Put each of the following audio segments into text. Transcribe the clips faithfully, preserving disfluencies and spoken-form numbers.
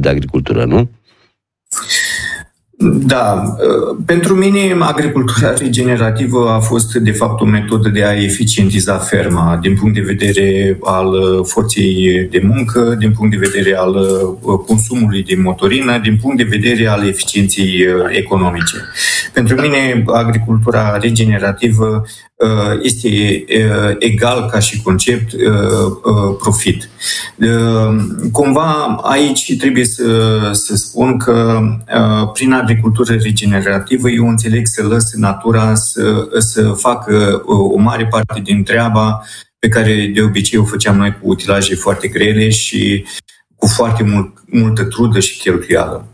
de agricultură, nu? Da, pentru mine agricultura regenerativă a fost de fapt o metodă de a eficientiza ferma din punct de vedere al forței de muncă, din punct de vedere al consumului de motorină, din punct de vedere al eficienței economice. Pentru mine agricultura regenerativă este egal ca și concept profit. Cumva aici trebuie să, să spun că prin agricultură regenerativă eu înțeleg să lăs natura să, să facă o mare parte din treaba pe care de obicei o făceam noi cu utilaje foarte grele și cu foarte mult, multă trudă și cheltuială.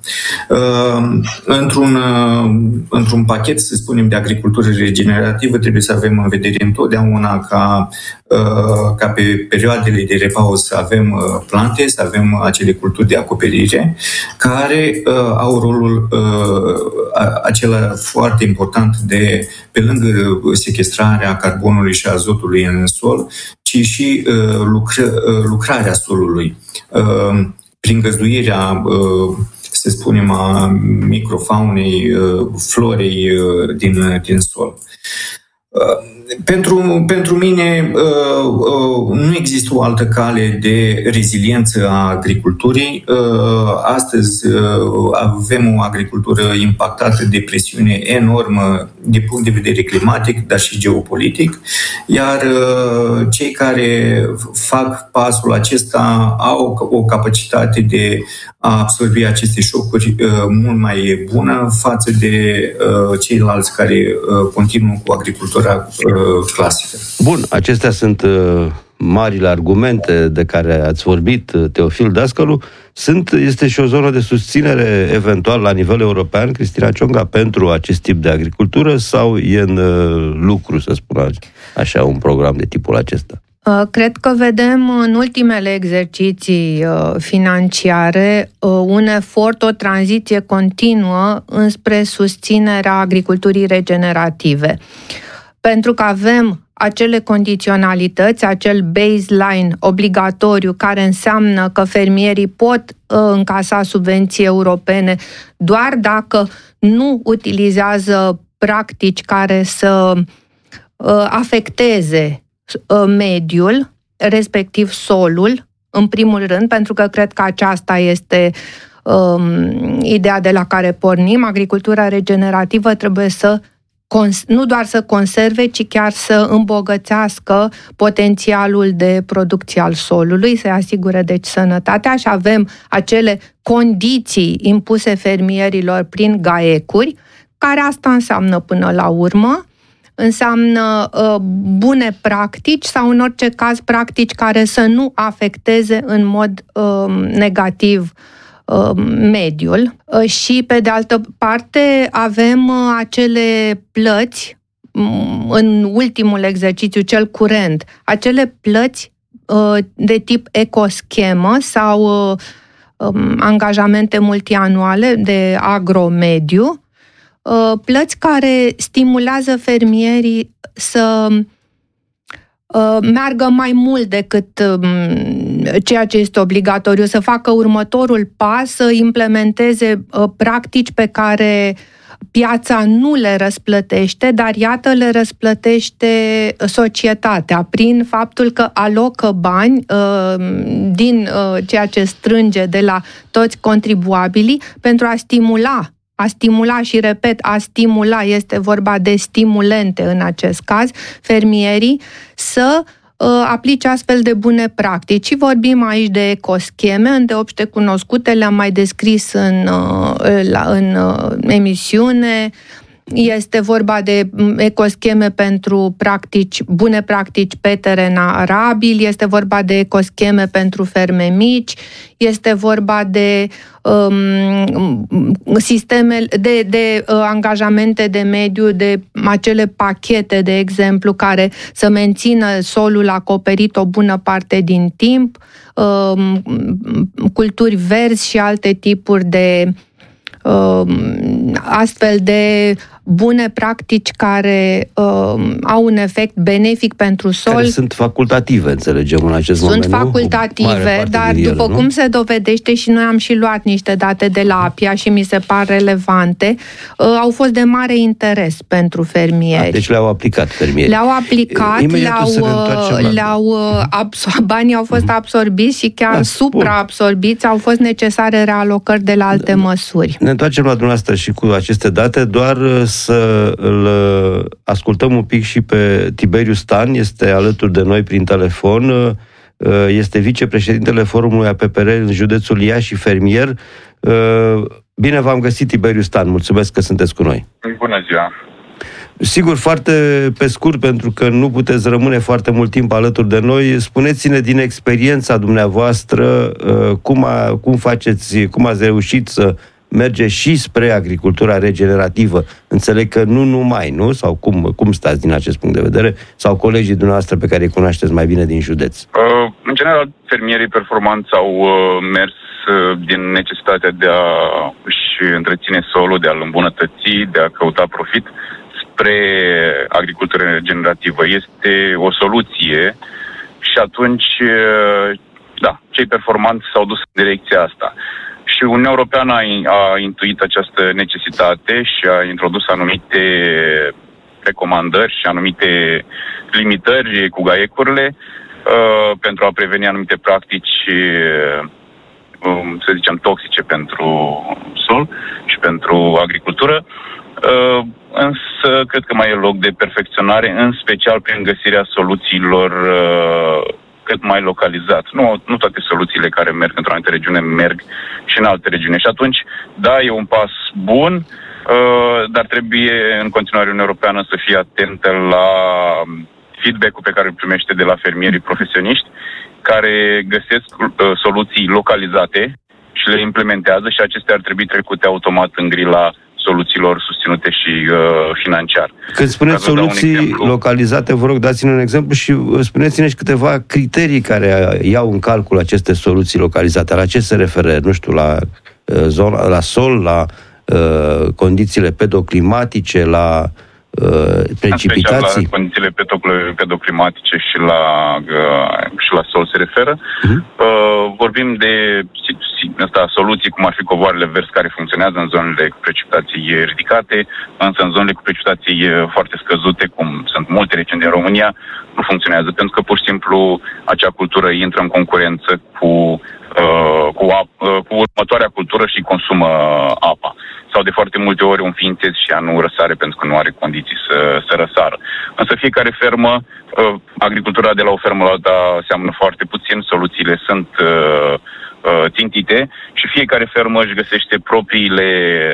Într-un, într-un pachet, să spunem, de agricultură regenerativă, trebuie să avem în vedere întotdeauna ca, ca pe perioadele de repaus să avem plante, să avem acele culturi de acoperire, care au rolul acela foarte important de, pe lângă sequestrarea carbonului și azotului în sol, ci și lucră, lucrarea solului prin găzduirea, să spunem, a microfaunei, florei din, din sol. Pentru, pentru mine nu există o altă cale de reziliență a agriculturii. Astăzi avem o agricultură impactată de presiune enormă din punct de vedere climatic, dar și geopolitic, iar cei care fac pasul acesta au o capacitate de a absorbi aceste șocuri mult mai bună față de ceilalți care continuă cu agricultura clasică. Bun, acestea sunt uh, marile argumente de care ați vorbit, Teofil Dascălu. Sunt, este și o zonă de susținere eventual la nivel european, Cristina Cionga, pentru acest tip de agricultură sau e în uh, lucru, să spun așa, un program de tipul acesta? Cred că vedem în ultimele exerciții financiare un efort, o tranziție continuă înspre susținerea agriculturii regenerative. Pentru că avem acele condiționalități, acel baseline obligatoriu care înseamnă că fermierii pot încasa subvenții europene doar dacă nu utilizează practici care să afecteze mediul, respectiv solul, în primul rând, pentru că cred că aceasta este um, ideea de la care pornim. Agricultura regenerativă trebuie să cons- nu doar să conserve, ci chiar să îmbogățească potențialul de producție al solului, să-i asigure deci sănătatea și avem acele condiții impuse fermierilor prin gaecuri, care asta înseamnă până la urmă înseamnă uh, bune practici sau, în orice caz, practici care să nu afecteze în mod uh, negativ uh, mediul. Uh, și, pe de altă parte, avem uh, acele plăți, um, în ultimul exercițiu, cel curent, acele plăți uh, de tip ecoschemă sau uh, um, angajamente multianuale de agromediu, plăți care stimulează fermierii să meargă mai mult decât ceea ce este obligatoriu, să facă următorul pas, să implementeze practici pe care piața nu le răsplătește, dar iată le răsplătește societatea prin faptul că alocă bani din ceea ce strânge de la toți contribuabilii pentru a stimula A stimula și, repet, a stimula, este vorba de stimulente în acest caz, fermierii să uh, aplice astfel de bune practici. Și vorbim aici de ecoscheme, îndeopște cunoscute, le-am mai descris în, uh, la, în uh, emisiune. Este vorba de ecoscheme pentru practici, bune practici pe teren arabil, este vorba de ecoscheme pentru ferme mici, este vorba de um, sisteme, de, de uh, angajamente de mediu, de acele pachete, de exemplu, care să mențină solul acoperit o bună parte din timp, um, culturi verzi și alte tipuri de astfel de bune practici care uh, au un efect benefic pentru sol. Care sunt facultative, înțelegem, în acest sunt moment, Sunt facultative, dar ele, după nu? cum se dovedește, și noi am și luat niște date de la APIA și mi se par relevante, uh, au fost de mare interes pentru fermieri. A, deci le-au aplicat fermierii. Le-au aplicat, le-au, le-au absor- banii au fost absorbiți și chiar da, supraabsorbiți, au fost necesare realocări de la alte da, măsuri. Ne întoarcem la dumneavoastră și cu aceste date, doar să îl ascultăm un pic și pe Tiberiu Stan, este alături de noi prin telefon, este vicepreședintele Forumului A P P R în județul Iași și fermier. Bine v-am găsit, Tiberiu Stan, mulțumesc că sunteți cu noi. Bună ziua! Sigur, foarte pe scurt, pentru că nu puteți rămâne foarte mult timp alături de noi, spuneți-ne din experiența dumneavoastră cum, a, cum faceți, cum ați reușit să merge și spre agricultura regenerativă. Înțeleg că nu numai, nu? Sau cum, cum stați din acest punct de vedere? Sau colegii dumneavoastră pe care îi cunoașteți mai bine din județ? Uh, în general, fermierii performanți au uh, mers uh, din necesitatea de a își întreține solul, de a-l îmbunătăți, de a căuta profit spre agricultură regenerativă. Este o soluție și atunci, uh, da, cei performanți s-au dus în direcția asta. Și Uniunea Europeană a, a intuit această necesitate și a introdus anumite recomandări și anumite limitări cu gaiecurile uh, pentru a preveni anumite practici, uh, să zicem, toxice pentru sol și pentru agricultură. Uh, însă, cred că mai e loc de perfecționare, în special prin găsirea soluțiilor uh, cât mai localizat. Nu, nu toate soluțiile care merg într-o anumită regiune merg și în alte regiuni. Și atunci, da, e un pas bun, uh, dar trebuie în continuare Uniunea Europeană să fie atentă la feedback-ul pe care îl primește de la fermierii profesioniști, care găsesc uh, soluții localizate și le implementează și acestea ar trebui trecute automat în grila soluțiilor susținute și uh, financiar. Când spuneți soluții localizate, vă rog, dați-ne un exemplu și spuneți-ne și câteva criterii care iau în calcul aceste soluții localizate. La ce se referă? Nu știu, la, uh, zona, la sol, la uh, condițiile pedoclimatice, la uh, precipitații? La condițiile pedoclimatice și la, uh, și la sol se referă. Uh-huh. Uh, vorbim de asta, soluții cum ar fi covoarele verzi care funcționează în zonele cu precipitații ridicate, însă în zonele cu precipitații foarte scăzute, cum sunt multe regiuni din România, nu funcționează, pentru că pur și simplu acea cultură intră în concurență cu, uh, cu, ap- uh, cu următoarea cultură și consumă apa. Sau de foarte multe ori un ființez și ea nu răsare pentru că nu are condiții să, să răsară. Însă fiecare fermă, uh, agricultura de la o fermă la alta seamănă foarte puțin, soluțiile sunt uh, țintite și fiecare fermă își găsește propriile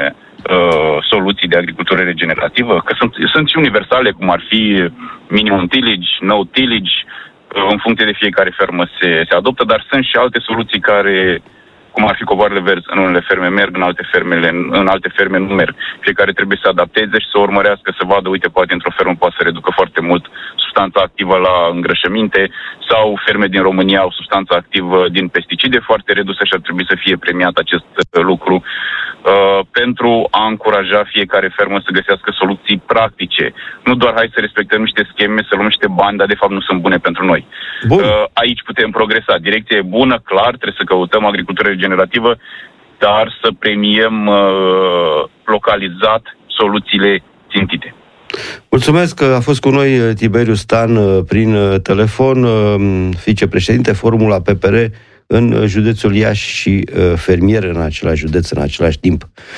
uh, soluții de agricultură regenerativă, că sunt, sunt și universale, cum ar fi minimum tillage, no tillage, uh, în funcție de fiecare fermă se, se adoptă, dar sunt și alte soluții care, cum ar fi covoarele verzi, în unele ferme merg, în alte, fermele, în alte ferme nu merg. Fiecare trebuie să adapteze și să urmărească, să vadă, uite, poate într-o fermă poate să reducă foarte mult substanța activă la îngrășăminte sau ferme din România au substanța activă din pesticide foarte redusă și ar trebui să fie premiat acest lucru uh, pentru a încuraja fiecare fermă să găsească soluții practice. Nu doar hai să respectăm niște scheme, să luăm niște bani, dar de fapt nu sunt bune pentru noi. Uh, aici putem progresa. Direcția e bună, clar, trebuie să căutăm agricultură regenerativă, dar să premiem uh, localizat soluțiile țintite. Mulțumesc că a fost cu noi Tiberiu Stan prin telefon, vicepreședinte Forumul A P P R în județul Iași și fermier în același județ, în același timp.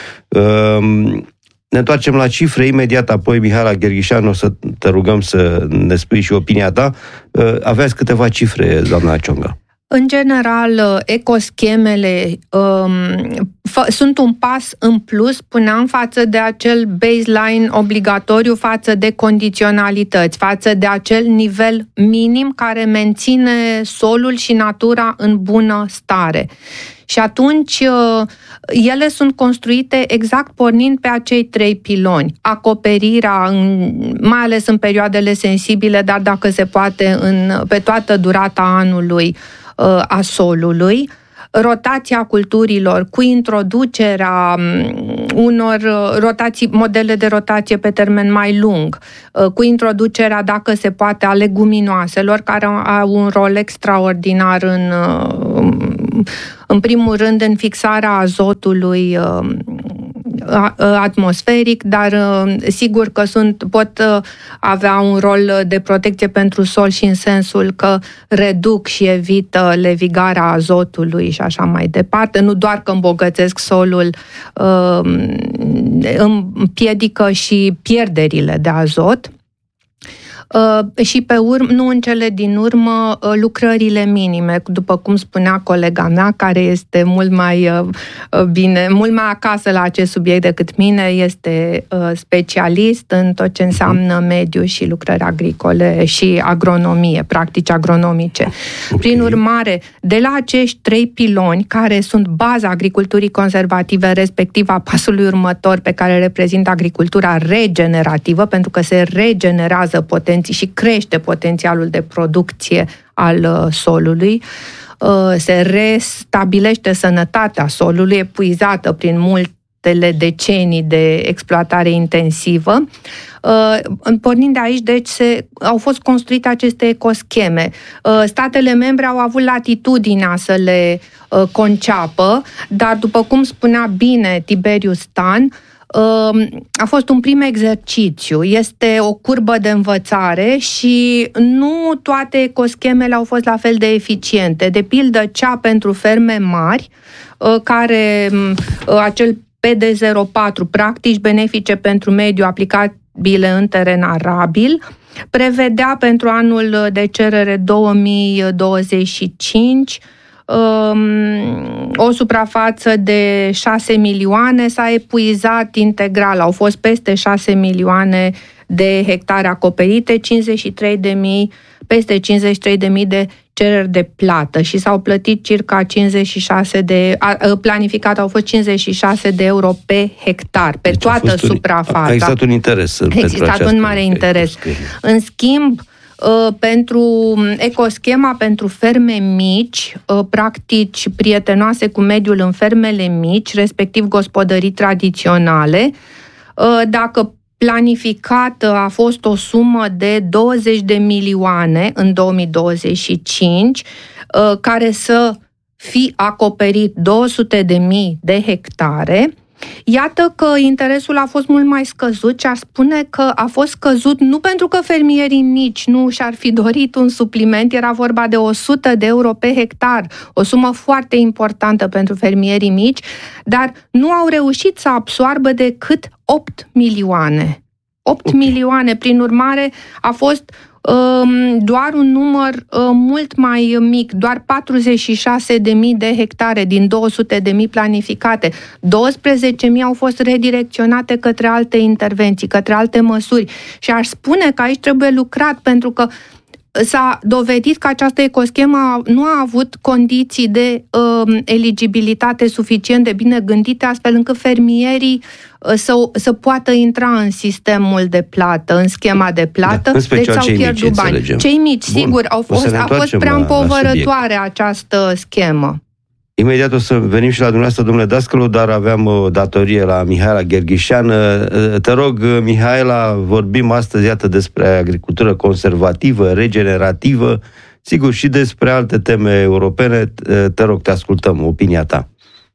Ne întoarcem la cifre imediat, apoi Mihaela Gherghișan, o să te rugăm să ne spui și opinia ta. Aveați câteva cifre, doamna Cionga. În general, ecoschemele um, f- sunt un pas în plus, spuneam, față de acel baseline obligatoriu, față de condiționalități, față de acel nivel minim care menține solul și natura în bună stare. Și atunci ele sunt construite exact pornind pe acei trei piloni. Acoperirea, mai ales în perioadele sensibile, dar dacă se poate în, pe toată durata anului, a solului, rotația culturilor cu introducerea unor rotații, modele de rotație pe termen mai lung, cu introducerea, dacă se poate, a leguminoaselor, care au un rol extraordinar în, în primul rând, în fixarea azotului atmosferic, dar sigur că sunt, pot avea un rol de protecție pentru sol și în sensul că reduc și evită levigarea azotului și așa mai departe. Nu doar că îmbogățesc solul, împiedică și pierderile de azot. Uh, și pe urmă, nu în cele din urmă, uh, lucrările minime, după cum spunea colega mea, care este mult mai uh, bine, mult mai acasă la acest subiect decât mine, este uh, specialist în tot ce înseamnă mediu și lucrări agricole și agronomie, practici agronomice. Okay. Prin urmare, de la acești trei piloni, care sunt baza agriculturii conservative, respectiv a pasului următor, pe care reprezintă agricultura regenerativă, pentru că se regenerează potențial și crește potențialul de producție al solului, se restabilește sănătatea solului, epuizată prin multele decenii de exploatare intensivă. Pornind de aici, deci, se, au fost construite aceste ecoscheme. Statele membre au avut latitudinea să le conceapă, dar, după cum spunea bine Tiberiu Stan, a fost un prim exercițiu, este o curbă de învățare și nu toate ecoschemele au fost la fel de eficiente. De pildă, cea pentru ferme mari, care acel P D zero patru, practici benefice pentru mediu aplicabile în teren arabil, prevedea pentru anul de cerere două mii douăzeci și cinci o suprafață de șase milioane, s-a epuizat integral, au fost peste șase milioane de hectare acoperite, cincizeci și trei de mii, peste cincizeci și trei de mii de cereri de plată și s-au plătit circa cincizeci și șase de, planificat au fost cincizeci și șase de euro pe hectar, pe deci toată un, suprafața. A existat un interes. A existat un mare interes. În schimb, pentru ecoschema pentru ferme mici, practici prietenoase cu mediul în fermele mici, respectiv gospodării tradiționale, dacă planificată a fost o sumă de douăzeci de milioane în două mii douăzeci și cinci, care să fi acoperit două sute de mii de hectare, iată că interesul a fost mult mai scăzut și aș spune că a fost scăzut nu pentru că fermierii mici nu și-ar fi dorit un supliment, era vorba de o sută de euro pe hectar, o sumă foarte importantă pentru fermierii mici, dar nu au reușit să absoarbă decât opt milioane. opt okay. milioane, prin urmare, a fost doar un număr mult mai mic, doar patruzeci și șase de mii de hectare din două sute de mii planificate. douăsprezece mii au fost redirecționate către alte intervenții, către alte măsuri. Și aș spune că aici trebuie lucrat, pentru că s-a dovedit că această ecoschemă nu a avut condiții de uh, eligibilitate suficient de bine gândite, astfel încât fermierii uh, să, să poată intra în sistemul de plată, în schema de plată, da, deci s-au pierdut mici, bani. Înțelegem. Cei mici, Bun. sigur, au fost, a fost prea împovărătoare această schemă. Imediat o să venim și la dumneavoastră, domnule Dascălu, dar aveam o datorie la Mihaela Gherghișan. Te rog, Mihaela, vorbim astăzi, iată, despre agricultură conservativă, regenerativă, sigur, și despre alte teme europene. Te rog, te ascultăm, opinia ta.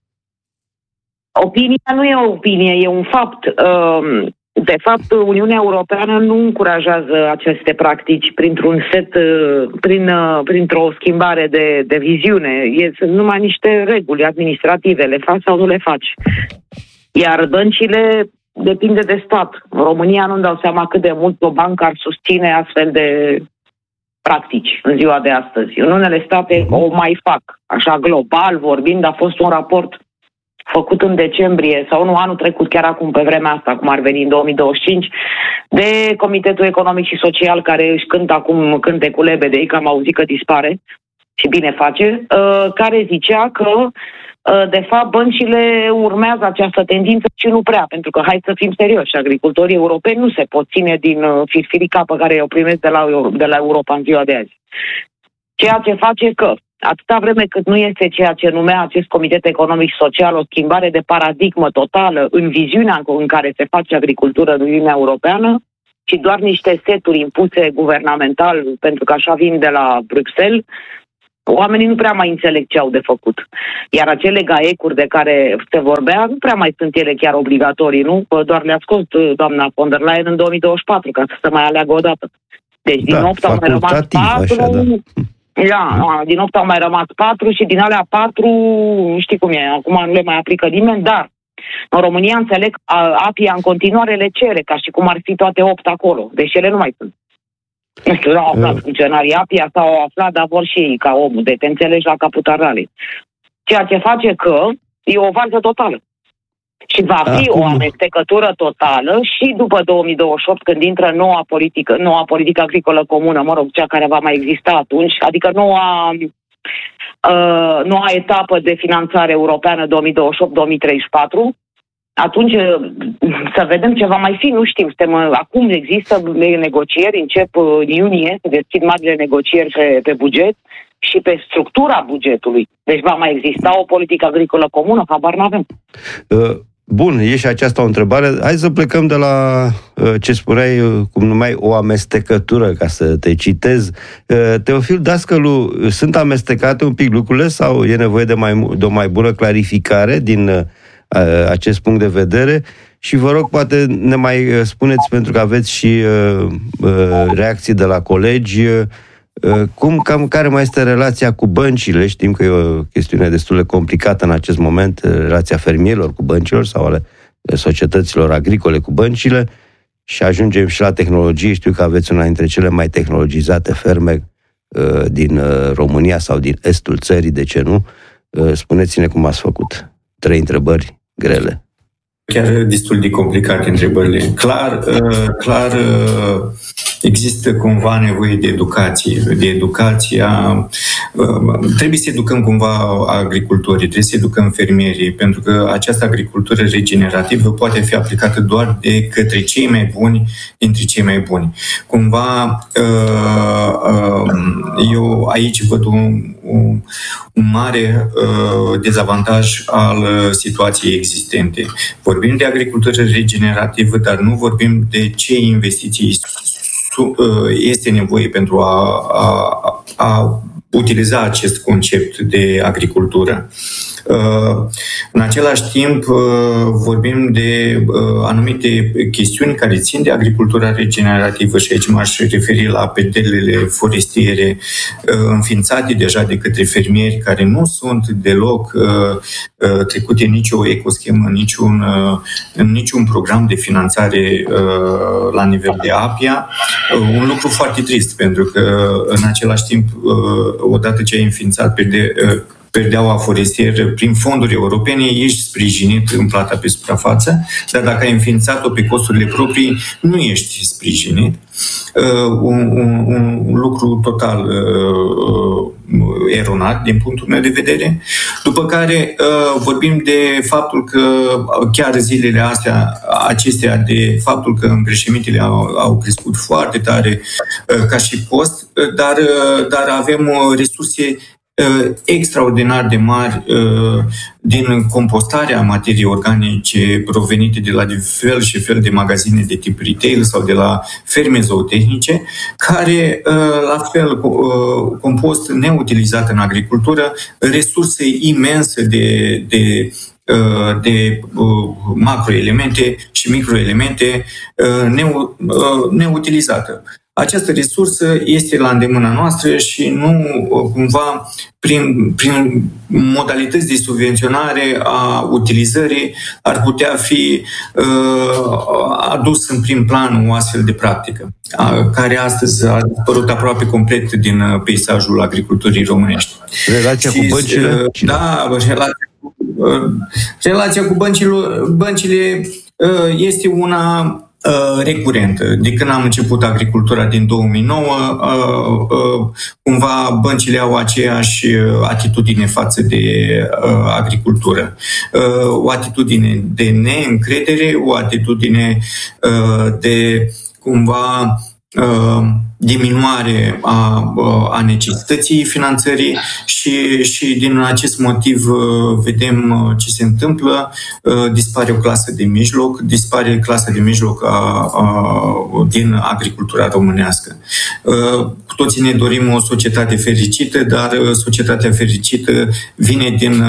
Opinia nu e o opinie, e un fapt. De fapt, Uniunea Europeană nu încurajează aceste practici printr-un set, prin, printr-o schimbare de, de viziune. E, sunt numai niște reguli administrative, le faci sau nu le faci. Iar băncile depinde de stat. În România nu-mi dau seama cât de mult o bancă ar susține astfel de practici în ziua de astăzi. În unele state o mai fac. Așa, global vorbind, a fost un raport făcut în decembrie, sau nu, anul trecut, chiar acum, pe vremea asta, cum ar veni în două mii douăzeci și cinci, de Comitetul Economic și Social, care își cântă acum cântecul lebedei, că am auzit că dispare, și bine face, care zicea că, de fapt, băncile urmează această tendință și nu prea, pentru că, hai să fim serioși, agricultorii europeni nu se pot ține din firfirica pe care o primesc de la, de la Europa în ziua de azi. Ceea ce face că, atâta vreme cât nu este ceea ce numea acest Comitet Economic și Social o schimbare de paradigmă totală în viziunea în care se face agricultură în Uniunea Europeană, ci doar niște seturi impuse guvernamental, pentru că așa vin de la Bruxelles, oamenii nu prea mai înțeleg ce au de făcut. Iar acele gaecuri de care se vorbea, nu prea mai sunt ele chiar obligatorii, nu? Doar le-a scos doamna von der Leyen în două mii douăzeci și patru, ca să se mai aleagă o dată. Deci din da, opt au mai rămas patru... Așa, da. Da, din opt au mai rămas patru și din alea patru, știi cum e, acum nu le mai aplică nimeni, dar în România înțeleg, A P I A în continuare le cere, ca și cum ar fi toate opt acolo, deși ele nu mai sunt. Nu știu, nu au aflat uh. funcționarii A P I A sau au aflat, dar vor și ei ca omul, de te înțelegi la caputarale. Ceea ce face că e o varză totală. Și va fi Acum... o amestecătură totală și după două mii douăzeci și opt, când intră noua politică, noua politică agricolă comună, mă rog, cea care va mai exista atunci, adică noua, uh, noua etapă de finanțare europeană două mii douăzeci și opt două mii treizeci și patru, atunci să vedem ce va mai fi, nu știm. Suntem, acum există negocieri, încep în iunie, se deschid marile negocieri pe, pe buget și pe structura bugetului. Deci va mai exista o politică agricolă comună, habar n-avem. Uh. Bun, e și aceasta o întrebare. Hai să plecăm de la uh, ce spuneai, uh, cum numeai, o amestecătură, ca să te citez. Uh, Teofil Dascălu, sunt amestecate un pic lucrurile sau e nevoie de, mai, de o mai bună clarificare din uh, acest punct de vedere? Și vă rog, poate ne mai spuneți, pentru că aveți și uh, uh, reacții de la colegi, uh, cum, cam, care mai este relația cu băncile? Știm că e o chestiune destul de complicată în acest moment, relația fermierilor cu băncilor sau ale societăților agricole cu băncile, și ajungem și la tehnologie. Știu că aveți una dintre cele mai tehnologizate ferme uh, din uh, România sau din estul țării, de ce nu? Uh, spuneți-ne cum ați făcut. Trei întrebări grele. Chiar destul de complicate întrebările. Clar, uh, clar uh, există cumva nevoie de educație. De educația, uh, trebuie să educăm cumva agricultorii, trebuie să educăm fermierii, pentru că această agricultură regenerativă poate fi aplicată doar de către cei mai buni dintre cei mai buni. Cumva, uh, uh, eu aici văd un, un, un mare uh, dezavantaj al situației existente. Vorbim de agricultură regenerativă, dar nu vorbim de ce investiții este nevoie pentru a, a, a utiliza acest concept de agricultură. În același timp, vorbim de anumite chestiuni care țin de agricultura regenerativă și aici m-aș referi la pedelele forestiere înființate deja de către fermieri care nu sunt deloc trecute în nicio ecoschemă, în niciun, în niciun program de finanțare la nivel de A P I A. Un lucru foarte trist, pentru că în același timp, odată ce ai înființat pe perdeaua forestieră prin fonduri europene, ești sprijinit în plata pe suprafață, dar dacă ai înființat-o pe costurile proprii, nu ești sprijinit. Uh, un, un, un lucru total uh, eronat din punctul meu de vedere. După care uh, vorbim de faptul că chiar zilele astea, acestea, de faptul că îngrășămintele au, au crescut foarte tare uh, ca și cost, uh, dar, uh, dar avem uh, resurse extraordinar de mari din compostarea materiei organice provenite de la fel și fel de magazine de tip retail sau de la ferme zootehnice, care, la fel, compost neutilizat în agricultură, resurse imense de, de de macroelemente și microelemente neutilizată. Această resursă este la îndemâna noastră și nu cumva prin, prin modalități de subvenționare a utilizării ar putea fi uh, adus în prim plan o astfel de practică, a, care astăzi a dispărut aproape complet din peisajul agriculturii românești. Relația și, cu băncile? Uh, da, relația cu, uh, relația cu băncile, băncile uh, este una recurentă. De când am început agricultura din două mii nouă, cumva băncile au aceeași atitudine față de agricultură. O atitudine de neîncredere, o atitudine de cumva diminuare a, a necesității finanțării și, și din acest motiv vedem ce se întâmplă. Dispare o clasă de mijloc, dispare clasa de mijloc a, a, din agricultura românească. Cu toții ne dorim o societate fericită, dar societatea fericită vine din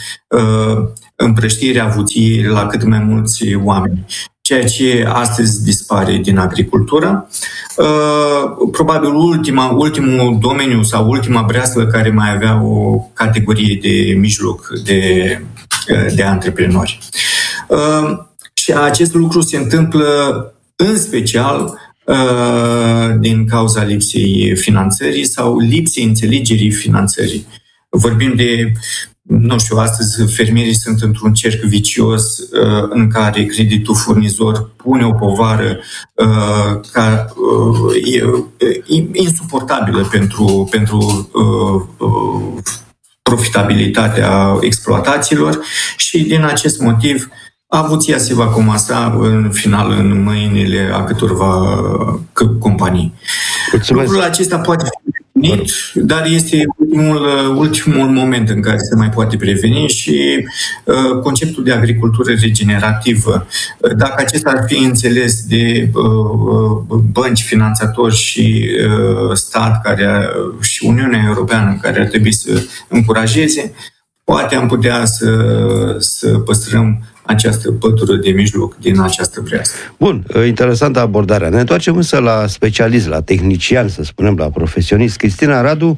împrăștirea avuției la cât mai mulți oameni, ceea ce astăzi dispare din agricultură. Probabil ultima, ultimul domeniu sau ultima breaslă care mai avea o categorie de mijloc de, de antreprenori. Și acest lucru se întâmplă în special din cauza lipsei finanțării sau lipsei înțelegerii finanțării. Vorbim de, nu știu, astăzi fermierii sunt într-un cerc vicios uh, în care creditul furnizor pune o povară uh, ca, uh, insuportabilă pentru, pentru uh, uh, profitabilitatea exploatațiilor și din acest motiv avuția se va comasa în final în mâinile a câtorva companii. Mulțumesc. Lucrul acesta poate fi prevenit, dar este ultimul, ultimul moment în care se mai poate preveni și uh, conceptul de agricultură regenerativă, dacă acesta ar fi înțeles de uh, bănci, finanțatori și uh, stat care, și Uniunea Europeană care ar trebui să încurajeze, poate am putea să, să păstrăm această pătură de mijloc din această breaslă. Bun, interesantă abordarea. Ne întoarcem însă la specialist, la tehnician, să spunem, la profesionist. Cristina Radu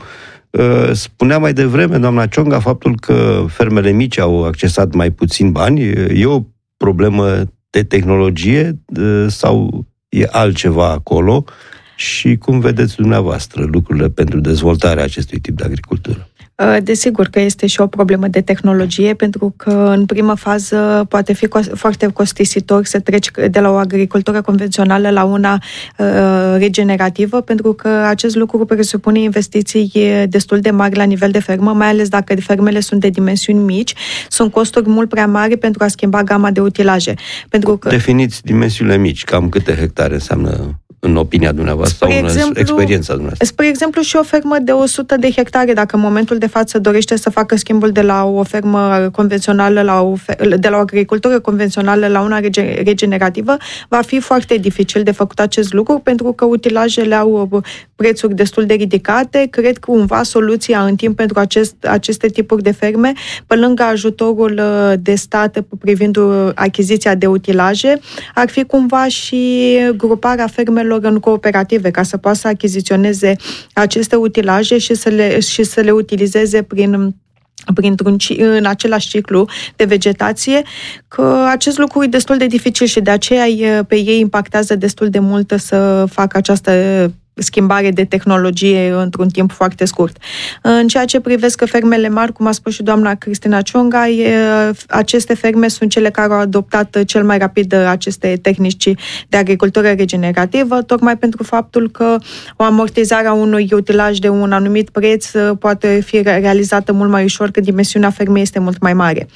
spunea mai devreme, doamna Cionga, faptul că fermele mici au accesat mai puțin bani. E o problemă de tehnologie sau e altceva acolo? Și cum vedeți dumneavoastră lucrurile pentru dezvoltarea acestui tip de agricultură? Desigur că este și o problemă de tehnologie, pentru că în primă fază poate fi foarte costisitor să treci de la o agricultură convențională la una regenerativă, pentru că acest lucru presupune investiții destul de mari la nivel de fermă, mai ales dacă fermele sunt de dimensiuni mici, sunt costuri mult prea mari pentru a schimba gama de utilaje. Pentru că... Definiți dimensiunile mici, cam câte hectare înseamnă în opinia dumneavoastră spre sau în exemplu, experiența dumneavoastră? Spre exemplu, și o fermă de o sută de hectare, dacă în momentul de față dorește să facă schimbul de la o fermă convențională, la o, de la o agricultură convențională la una regenerativă, va fi foarte dificil de făcut acest lucru, pentru că utilajele au prețuri destul de ridicate. Cred că cumva soluția în timp pentru acest, aceste tipuri de ferme, pe lângă ajutorul de stat privind achiziția de utilaje, ar fi cumva și gruparea fermelor în cooperative, ca să poată să achiziționeze aceste utilaje și să le, și să le utilizeze prin printr-un, în același ciclu de vegetație, că acest lucru e destul de dificil și de aceea pe ei impactează destul de mult să facă această schimbare de tehnologie într-un timp foarte scurt. În ceea ce privesc fermele mari, cum a spus și doamna Cristina Cionga, e, aceste ferme sunt cele care au adoptat cel mai rapid aceste tehnici de agricultură regenerativă, tocmai pentru faptul că o amortizare a unui utilaj de un anumit preț poate fi realizată mult mai ușor, când dimensiunea fermei este mult mai mare.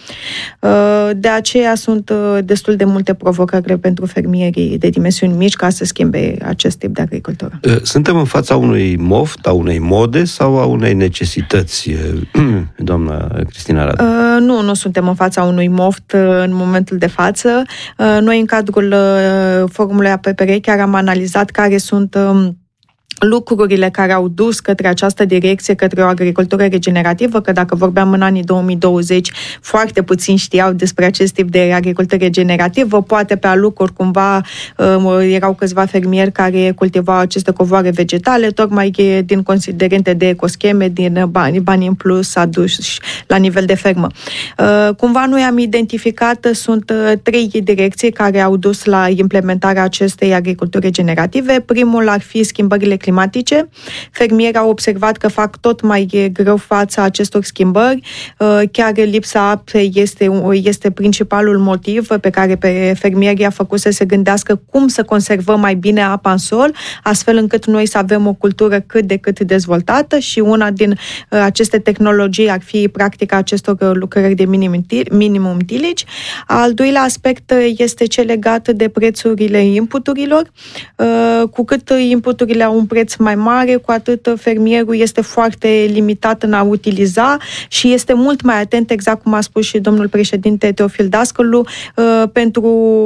De aceea sunt destul de multe provocări pentru fermierii de dimensiuni mici ca să schimbe acest tip de agricultură. Suntem în fața unui moft, a unei mode sau a unei necesități, doamna Cristina Radu? Uh, nu, nu suntem în fața unui moft uh, în momentul de față. Uh, noi, în cadrul uh, forumului A P P R, chiar am analizat care sunt uh, lucrurile care au dus către această direcție, către o agricultură regenerativă, că dacă vorbeam în anii două mii douăzeci, foarte puțin știau despre acest tip de agricultură regenerativă, poate pe alucuri cumva erau câțiva fermieri care cultivau aceste covoare vegetale, tocmai din considerente de ecoscheme, din bani, bani în plus aduși la nivel de fermă. Cumva noi am identificat, sunt trei direcții care au dus la implementarea acestei agriculturi regenerative. Primul ar fi schimbările climatice climatice. Fermierii au observat că fac tot mai greu fața acestor schimbări. Chiar lipsa apei este, este principalul motiv pe care pe fermierii a făcut să se gândească cum să conservăm mai bine apa în sol, astfel încât noi să avem o cultură cât de cât dezvoltată, și una din aceste tehnologii ar fi practica acestor lucrări de minim, minimum tillage. Al doilea aspect este cel legat de prețurile inputurilor. Cu cât inputurile au un preț mai mare, cu atât fermierul este foarte limitat în a utiliza și este mult mai atent, exact cum a spus și domnul președinte Teofil Dascălu, pentru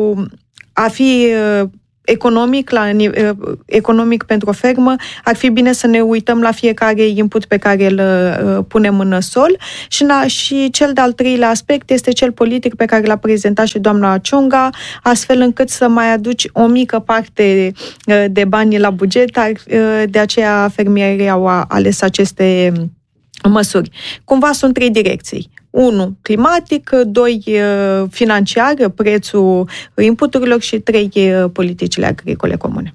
a fi economic, la, economic pentru o fermă, ar fi bine să ne uităm la fiecare input pe care îl uh, punem în sol. Și, na, și cel de-al treilea aspect este cel politic pe care l-a prezentat și doamna Ciongea, astfel încât să mai aduci o mică parte uh, de bani la buget, uh, de aceea fermierii au ales aceste măsuri. Cumva sunt trei direcții. unu. Climatic, doi. Financiar, prețul inputurilor și trei. Politicile agricole comune.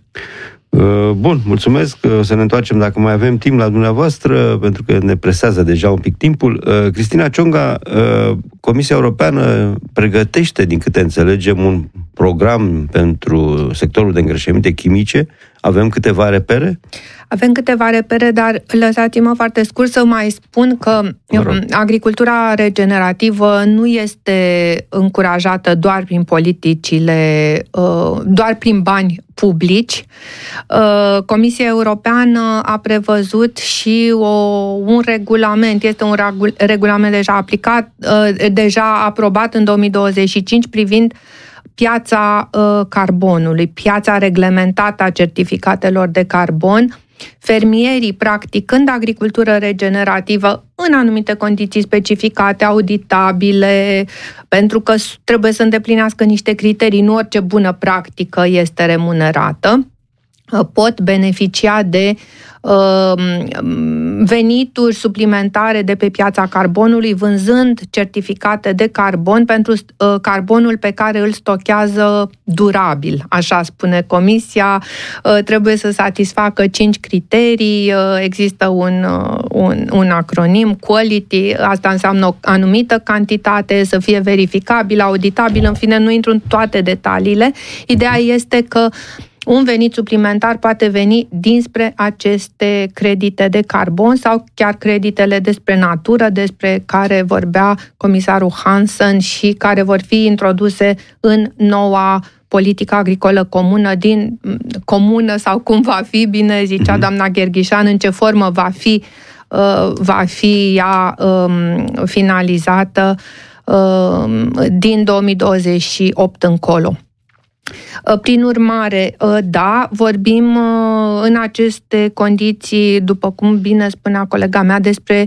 Bun, mulțumesc. Să ne întoarcem, dacă mai avem timp, la dumneavoastră, pentru că ne presează deja un pic timpul. Cristina Ciongea, Comisia Europeană pregătește, din câte înțelegem, un program pentru sectorul de îngrășăminte chimice. Avem câteva repere? Avem câteva repere, dar lăsați-mă foarte scurt să mai spun că agricultura regenerativă nu este încurajată doar prin politicile, doar prin bani publici. Comisia Europeană a prevăzut și o, un regulament, este un regulament deja aplicat, deja aprobat în două mii douăzeci și cinci privind piața carbonului, piața reglementată a certificatelor de carbon. Fermierii, practicând agricultură regenerativă în anumite condiții specificate, auditabile, pentru că trebuie să îndeplinească niște criterii, nu orice bună practică este remunerată, pot beneficia de uh, venituri suplimentare de pe piața carbonului, vânzând certificate de carbon pentru uh, carbonul pe care îl stochează durabil, așa spune Comisia. Uh, trebuie să satisfacă cinci criterii, uh, există un, uh, un, un acronim, quality, asta înseamnă o anumită cantitate, să fie verificabil, auditabil, în fine, nu intru în toate detaliile. Ideea este că un venit suplimentar poate veni dinspre aceste credite de carbon sau chiar creditele despre natură, despre care vorbea comisarul Hansen și care vor fi introduse în noua politică agricolă comună, din comună sau cum va fi, bine zicea doamna Gherghișan, în ce formă va fi, uh, va fi ea um, finalizată uh, din două mii douăzeci și opt încolo. Prin urmare, da, vorbim în aceste condiții, după cum bine spunea colega mea, despre,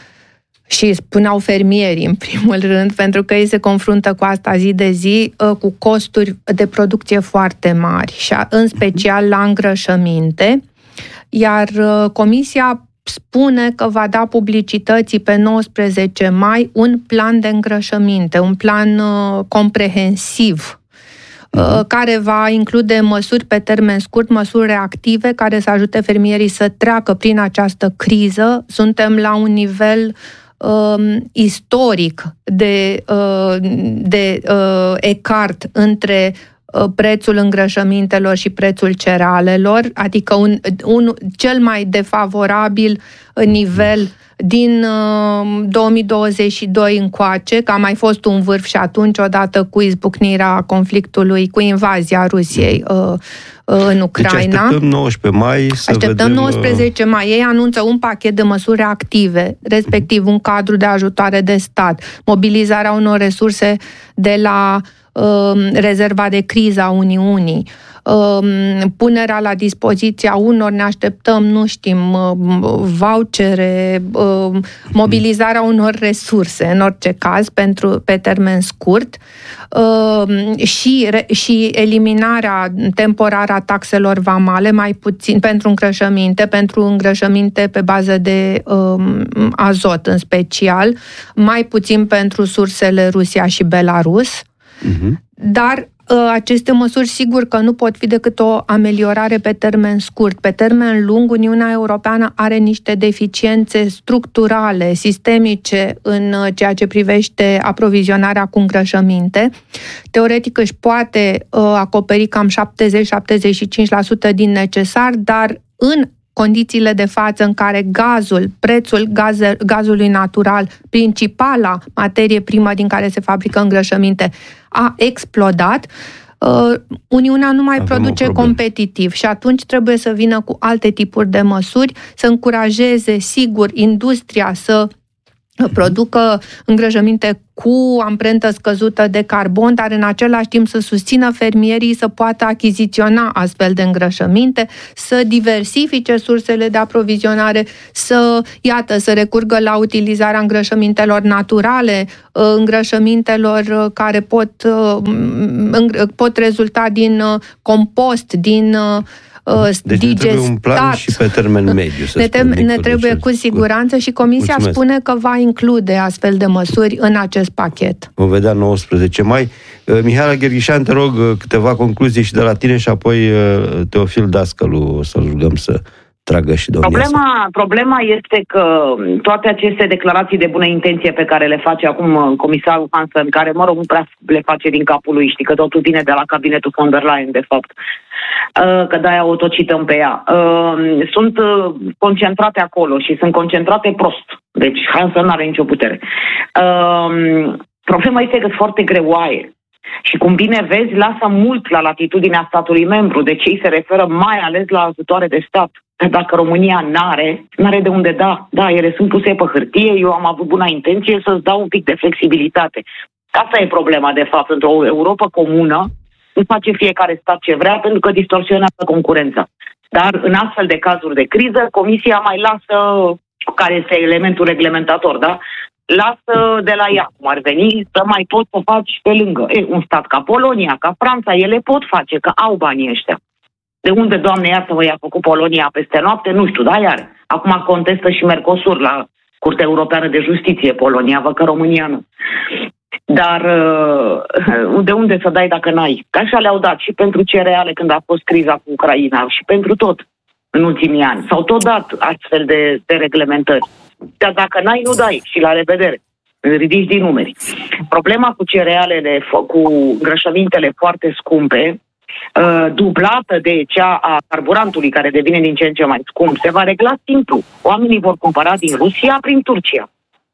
și spuneau fermierii în primul rând, pentru că ei se confruntă cu asta zi de zi, cu costuri de producție foarte mari, și în special la îngrășăminte, iar Comisia spune că va da publicității pe nouăsprezece mai un plan de îngrășăminte, un plan comprehensiv, care va include măsuri pe termen scurt, măsuri reactive care să ajute fermierii să treacă prin această criză. Suntem la un nivel uh, istoric de, uh, de uh, ecart între uh, prețul îngrășămintelor și prețul cerealelor, adică un, un cel mai defavorabil nivel din uh, două mii douăzeci și doi încoace, că a mai fost un vârf și atunci, odată cu izbucnirea conflictului, cu invazia Rusiei uh, uh, în Ucraina. Deci așteptăm nouăsprezece mai să Așteptăm vedem... nouăsprezece mai. Ei anunță un pachet de măsuri active, respectiv un cadru de ajutoare de stat, mobilizarea unor resurse de la uh, rezerva de criză a Uniunii, punerea la dispoziția unor, ne așteptăm, nu știm, vouchere, mobilizarea unor resurse, în orice caz, pentru, pe termen scurt, și, și eliminarea temporară a taxelor vamale, mai puțin pentru îngrășăminte, pentru îngrășăminte pe bază de um, azot în special, mai puțin pentru sursele Rusia și Belarus. uh-huh. dar aceste măsuri sigur că nu pot fi decât o ameliorare pe termen scurt. Pe termen lung, Uniunea Europeană are niște deficiențe structurale, sistemice în ceea ce privește aprovizionarea cu îngrășăminte. Teoretic își poate acoperi cam șaptezeci la șaptezeci și cinci la sută din necesar, dar în condițiile de față în care gazul, prețul gaze, gazului natural, principala materie primă din care se fabrică îngrășăminte, a explodat, Uniunea nu mai Avem produce competitiv și atunci trebuie să vină cu alte tipuri de măsuri, să încurajeze, sigur, industria să producă îngrășăminte cu amprentă scăzută de carbon, dar în același timp să susțină fermierii să poată achiziționa astfel de îngrășăminte, să diversifice sursele de aprovizionare, să, iată, să recurgă la utilizarea îngrășămintelor naturale, îngrășămintelor care pot, pot rezulta din compost, din deci ne trebuie un plan și pe termen mediu. Să ne, tem- ne trebuie cu siguranță și Comisia Mulțumesc. spune că va include astfel de măsuri în acest pachet. Vom vedea nouăsprezece mai. Mihaela Gherghișan, te rog câteva concluzii și de la tine și apoi Teofil Dascălu să-l rugăm să tragă și domnia problema, problema este că toate aceste declarații de bună intenție pe care le face acum comisarul Hansen, care, mă rog, nu prea le face din capul lui, știi că totul vine de la cabinetul von der Leyen, de fapt, că de-aia o tocităm pe ea, sunt concentrate acolo și sunt concentrate prost. Deci Hansen nu are nicio putere. Problema este că sunt foarte greoaie. Și cum bine vezi, lasă mult la latitudinea statului membru, deci ei se referă mai ales la ajutoare de stat. Dacă România n-are, n-are de unde da. Da, ele sunt puse pe hârtie, eu am avut buna intenție să-ți dau un pic de flexibilitate. Asta e problema, de fapt, într-o Europă comună, nu face fiecare stat ce vrea, pentru că distorsionează concurența. Dar în astfel de cazuri de criză, Comisia mai lasă, care este elementul reglementator, da? Lasă de la ea, cum ar veni, să mai poți să faci pe lângă. E, un stat ca Polonia, ca Franța, ele pot face, că au banii ăștia. De unde, Doamne iartă-mă, i-a făcut Polonia peste noapte? Nu știu, da, iar. Acum contestă și Mercosur la Curtea Europeană de Justiție, Polonia, vă că România nu. Dar de unde să dai dacă n-ai? Că așa le-au dat și pentru cereale când a fost criza cu Ucraina și pentru tot în ultimii ani. S-au tot dat astfel de, de reglementări. Dar dacă n-ai, nu dai și la revedere. Ridici din numeri. Problema cu cerealele, cu îngrășămintele foarte scumpe, dublată de cea a carburantului, care devine din ce în ce mai scump, se va regla simplu. Oamenii vor cumpăra din Rusia prin Turcia.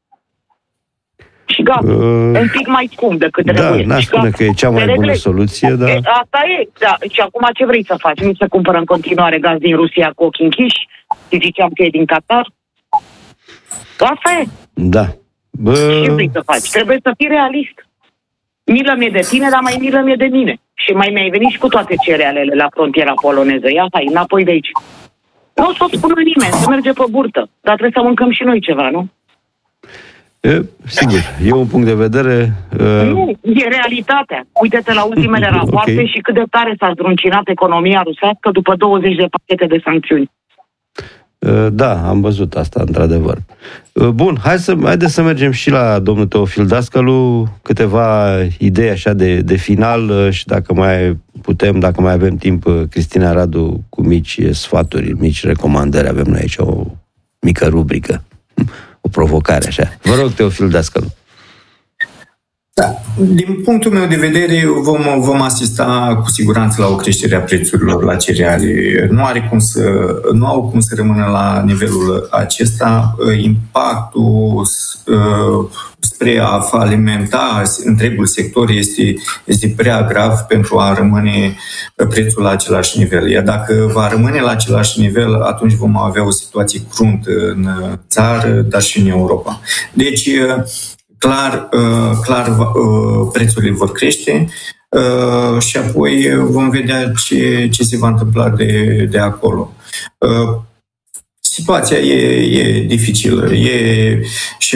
Și gata. Uh, un pic mai scump decât da, trebuie. Da, n-aș spune că e cea mai bună regle. soluție, dar... E, asta e, da. Și acum ce vrei să faci? Nu se cumpără în continuare gaz din Rusia cu ochii închiși? Și ziceam că e din Qatar? Asta e. Da. Bă... Ce vrei să faci? Trebuie să fii realist. Milă mie de tine, dar mai milă mie de mine. Și mai mi-ai venit și cu toate cerealele la frontiera poloneză. Ia, hai, înapoi de aici. Nu o să o spună nimeni, să merge pe burtă. Dar trebuie să mâncăm și noi ceva, nu? E, sigur, e un punct de vedere... Uh... Nu, e realitatea. Uite-te la ultimele rapoarte okay. și cât de tare s-a zdruncinat economia rusească după douăzeci de pachete de sancțiuni. Uh, da, am văzut asta, într-adevăr. Uh, bun, hai să, haideți să mergem și la domnul Teofil Dascălu, câteva idei așa de, de final uh, și dacă mai putem, dacă mai avem timp, uh, Cristina Radu cu mici sfaturi, mici recomandări. Avem noi aici o mică rubrică. O provocare, așa. Vă rog, Teofil Dascălu. Da. Din punctul meu de vedere, vom, vom asista cu siguranță la o creștere a prețurilor la cereale. Nu are cum să, nu au cum să rămână la nivelul acesta. Impactul spre a alimenta întregul sector este, este prea grav pentru a rămâne prețul la același nivel. Iar dacă va rămâne la același nivel, atunci vom avea o situație cruntă în țară, dar și în Europa. Deci, clar, clar prețurile vor crește și apoi vom vedea ce, ce se va întâmpla de, de acolo. Situația e, e dificilă e, și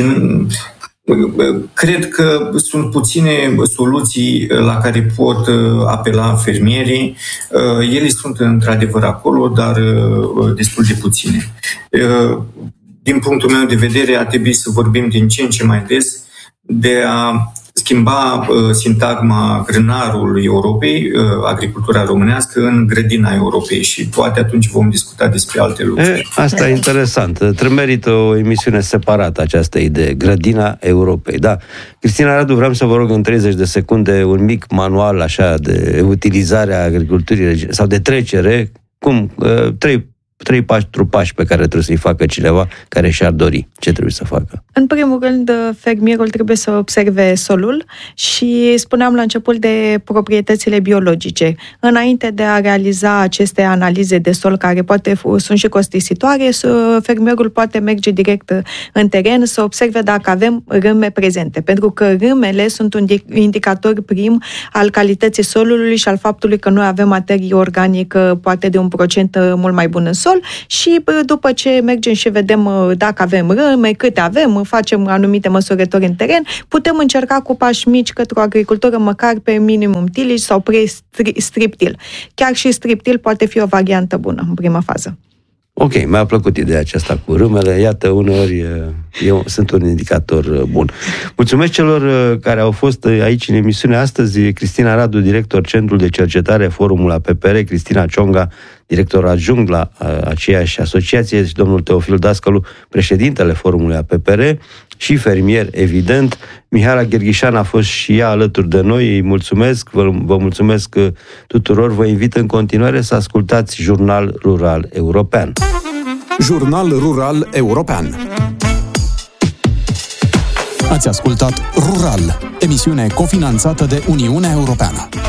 cred că sunt puține soluții la care pot apela fermierii. Ele sunt într-adevăr acolo, dar destul de puține. Din punctul meu de vedere, ar trebui să vorbim din ce în ce mai des de a schimba sintagma grânarul Europei, agricultura românească, în grădina Europei și poate atunci vom discuta despre alte lucruri. E, asta e interesant. Trebuie merită o emisiune separată această idee, grădina Europei. Da. Cristina Radu, vreau să vă rog în treizeci de secunde un mic manual așa de utilizare a agriculturii sau de trecere, cum, trei trei patru pași pe care trebuie să-i facă cineva care și-ar dori. Ce trebuie să facă? În primul rând, fermierul trebuie să observe solul și spuneam la început de proprietățile biologice. Înainte de a realiza aceste analize de sol, care poate sunt și costisitoare, fermierul poate merge direct în teren să observe dacă avem râme prezente. Pentru că râmele sunt un indicator prim al calității solului și al faptului că noi avem materie organică poate de un procent mult mai bun în sol și după ce mergem și vedem dacă avem râme, câte avem, facem anumite măsurători în teren, putem încerca cu pași mici către o agricultură măcar pe minimum tillage sau pre-strip-till. Chiar și strip-till poate fi o variantă bună în prima fază. Ok, mi-a plăcut ideea aceasta cu râmele. Iată, uneori eu sunt un indicator bun. Mulțumesc celor care au fost aici în emisiunea astăzi. Cristina Radu, director Centrul de Cercetare Forumul A P P R, Cristina Cionga, director adjunct la aceeași asociație, și domnul Teofil Dascălu, președintele Forumului A P P R și fermier, evident. Mihaela Gherghișan a fost și ea alături de noi. Îi mulțumesc, vă, vă mulțumesc tuturor. Vă invit în continuare să ascultați Jurnal Rural European. Jurnal Rural European. Ați ascultat Rural, emisiune cofinanțată de Uniunea Europeană.